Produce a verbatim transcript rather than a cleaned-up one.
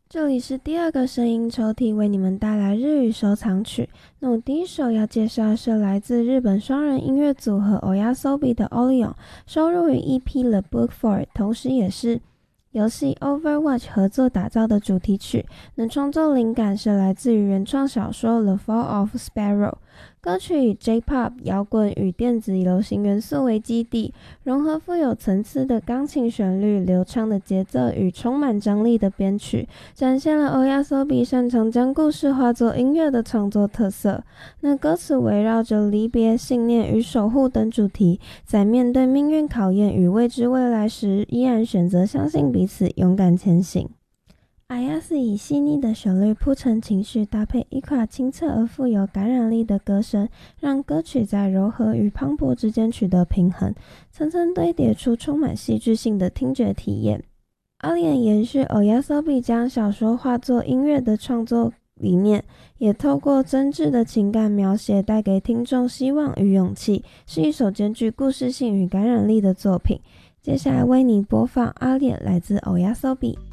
这里是第二个声音抽屉，为你们带来日语收藏曲。那我第一首要介绍的是来自日本双人音乐组合 Oyasobi 的 Orion， 收录于 E P The Book For， 同时也是游戏 Overwatch 合作打造的主题曲。那创作灵感是来自于原创小说 The Fall of Sparrow。歌曲以 J-Pop 摇滚与电子流行元素为基地，融合富有层次的钢琴旋律、流畅的节奏与充满张力的编曲，展现了 Oyasobi 擅长将故事化作音乐的创作特色。那歌词围绕着离别、信念与守护等主题，在面对命运考验与未知未来时，依然选择相信彼此，勇敢前行。Ayase 以细腻的旋律铺陈情绪，搭配一卡清澈而富有感染力的歌声，让歌曲在柔和与磅礴之间取得平衡，层层堆叠出充满戏剧性的听觉体验。Orion 延续 Oyasobi 将小说化作音乐的创作理念，也透过真挚的情感描写带给听众希望与勇气，是一首兼具故事性与感染力的作品。接下来为你播放 Orion 来自 Oyasobi。